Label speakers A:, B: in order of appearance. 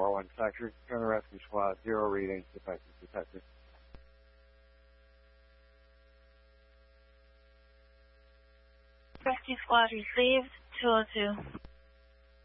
A: 401 sector. Turn the rescue squad, 0 reading, defective detected.
B: Rescue squad received, 202.